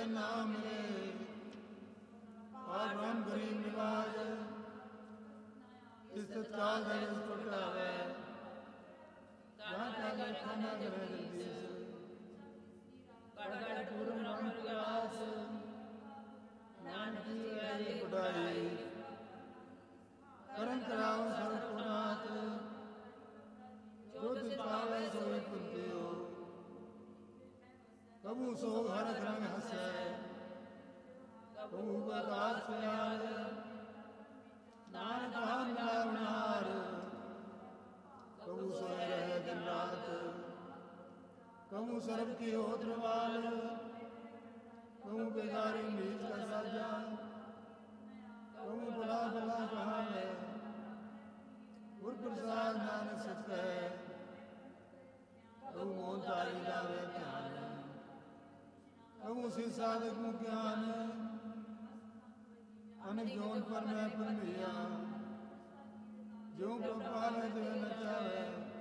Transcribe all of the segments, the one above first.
सज्जन नाम मिले और ब्रह्म गरीब निवाज इस तत्काल दर्द पटावे जहाँ काले खाना करे जगदीश कड़ पूर्ण ब्रह्म प्रकाश नानक की वैरी पटाई करन कराव सर्वनाथ जो पावे सोई कुंती हो कबू सो हर रंग हसे कबू प्रकाश प्यार नानक हम नार कबू सोए रहे दिन रात कबू सर्व की हो द्रवाल कबू बेगारी नीच का साजा कबू बला बला कहा है गुर प्रसाद नानक सच कहे कबू मोहन तारी लावे ध्यान कबू से साधक मुख ज्ञान अनेक जोन पर मैं परमिया जो गोपाल है जो नचावे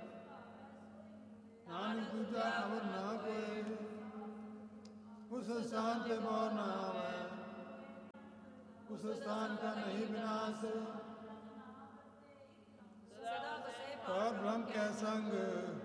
नानक दूजा खबर ना कोई उस स्थान पे मोर ना आवे उस स्थान का नहीं विनाश और ब्रह्म के संग